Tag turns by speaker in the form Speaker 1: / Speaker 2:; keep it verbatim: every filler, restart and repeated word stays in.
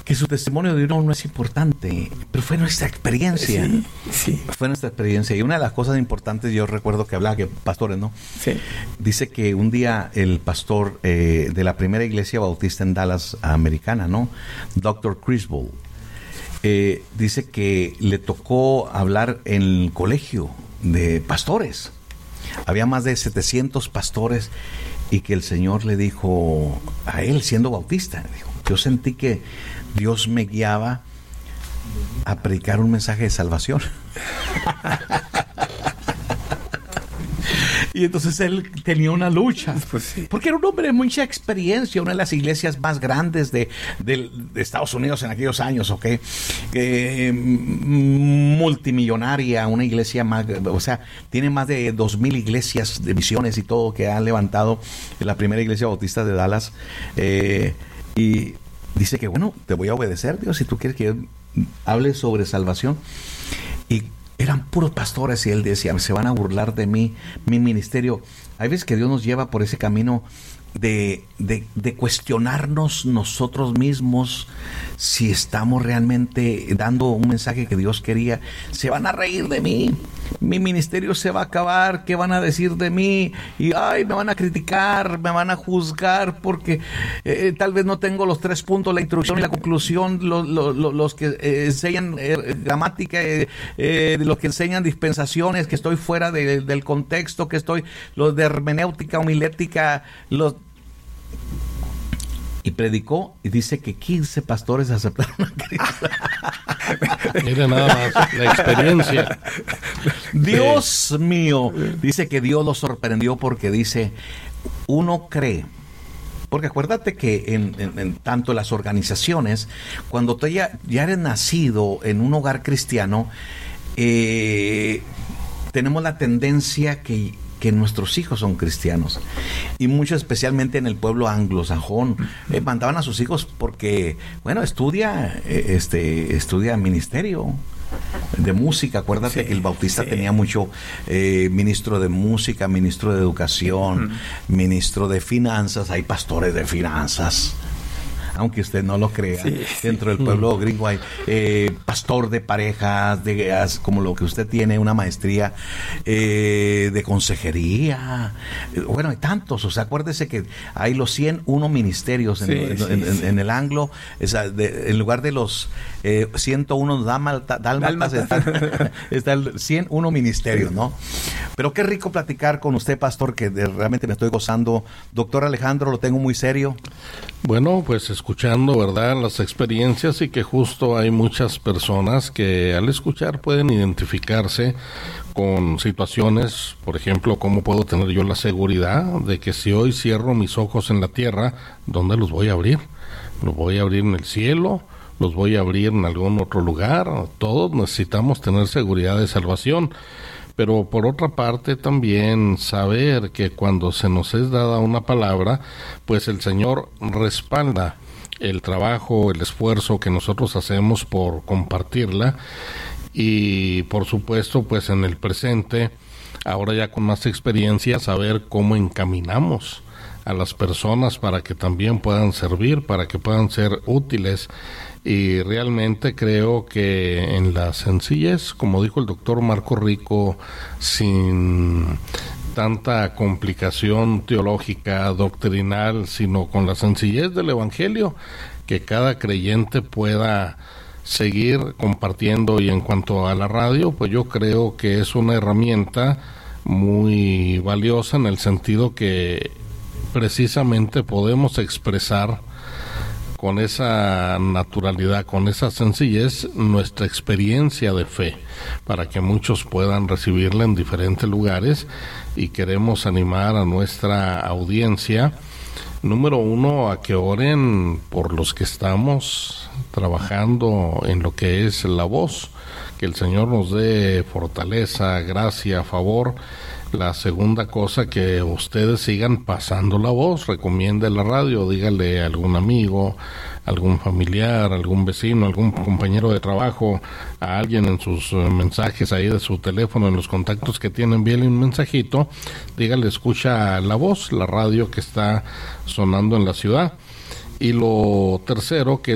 Speaker 1: que su testimonio de uno no es importante, pero fue nuestra experiencia.
Speaker 2: Sí, sí.
Speaker 1: Fue nuestra experiencia. Y una de las cosas importantes, yo recuerdo que hablaba, que pastores, ¿no?
Speaker 2: Sí.
Speaker 1: Dice que un día el pastor eh, de la primera iglesia bautista en Dallas, americana, ¿no? doctor Criswell, eh, dice que le tocó hablar en el colegio de pastores. Había más de setecientos pastores y que el Señor le dijo a él, siendo bautista, dijo, yo sentí que Dios me guiaba a predicar un mensaje de salvación. Y entonces él tenía una lucha,
Speaker 2: pues sí.
Speaker 1: porque era un hombre de mucha experiencia, una de las iglesias más grandes de, de, de Estados Unidos en aquellos años, ¿ok? Eh, multimillonaria, una iglesia más, o sea, tiene más de dos mil iglesias de misiones y todo que ha levantado la primera iglesia bautista de Dallas. Eh, y dice que, bueno, te voy a obedecer, Dios, si tú quieres que yo hable sobre salvación. Y eran puros pastores y él decía, se van a burlar de mí, mi ministerio. Hay veces que Dios nos lleva por ese camino de, de, de cuestionarnos nosotros mismos si estamos realmente dando un mensaje que Dios quería. Se van a reír de mí, mi ministerio se va a acabar, ¿qué van a decir de mí? Y ay, me van a criticar, me van a juzgar porque eh, tal vez no tengo los tres puntos, la introducción y la conclusión, los, los, los que eh, enseñan eh, gramática, eh, eh, los que enseñan dispensaciones, que estoy fuera de, del contexto, que estoy, los de hermenéutica, homilética, los... Y predicó y dice que quince pastores aceptaron a Cristo.
Speaker 3: Mira nada más la experiencia.
Speaker 1: Dios mío, dice que Dios lo sorprendió porque dice, uno cree, porque acuérdate que en, en, en tanto las organizaciones, cuando tú ya, ya eres nacido en un hogar cristiano, eh, tenemos la tendencia que que nuestros hijos son cristianos, y mucho especialmente en el pueblo anglosajón, eh, mandaban a sus hijos porque, bueno, estudia eh, este estudia ministerio de música. Acuérdate, sí, que el bautista sí. tenía mucho eh, ministro de música, ministro de educación, uh-huh. ministro de finanzas. Hay pastores de finanzas, aunque usted no lo crea, sí, dentro del pueblo mm. gringo hay eh, pastor de parejas, de, como lo que usted tiene, una maestría eh, de consejería. Bueno, hay tantos, o sea, acuérdese que hay los ciento uno ministerios en, sí, en, sí, en, en, en el anglo, o sea, de, en lugar de los eh, ciento uno dálmatas, dálmatas está, está el ciento uno ministerios, ¿no? Pero qué rico platicar con usted, pastor, que de, realmente me estoy gozando. Doctor Alejandro, lo tengo muy serio.
Speaker 3: Bueno, pues escuchando, ¿verdad?, las experiencias, y que justo hay muchas personas que al escuchar pueden identificarse con situaciones, por ejemplo, ¿cómo puedo tener yo la seguridad de que si hoy cierro mis ojos en la tierra, ¿dónde los voy a abrir? ¿Los voy a abrir en el cielo? ¿Los voy a abrir en algún otro lugar? Todos necesitamos tener seguridad de salvación. Pero por otra parte también saber que cuando se nos es dada una palabra, pues el Señor respalda el trabajo, el esfuerzo que nosotros hacemos por compartirla, y por supuesto pues en el presente, ahora ya con más experiencia, saber cómo encaminamos a las personas para que también puedan servir, para que puedan ser útiles. Y realmente creo que en la sencillez, como dijo el doctor Marco Rico, sin tanta complicación teológica, doctrinal, sino con la sencillez del Evangelio, que cada creyente pueda seguir compartiendo. Y en cuanto a la radio, pues yo creo que es una herramienta muy valiosa, en el sentido que precisamente podemos expresar con esa naturalidad, con esa sencillez, nuestra experiencia de fe, para que muchos puedan recibirla en diferentes lugares. Y queremos animar a nuestra audiencia, número uno, a que oren por los que estamos trabajando en lo que es la voz, que el Señor nos dé fortaleza, gracia, favor. La segunda cosa, que ustedes sigan pasando la voz, recomiende la radio, dígale a algún amigo, algún familiar, algún vecino, algún compañero de trabajo, a alguien en sus mensajes ahí de su teléfono, en los contactos que tienen, envíale un mensajito, dígale, escucha la voz, la radio que está sonando en la ciudad. Y lo tercero, que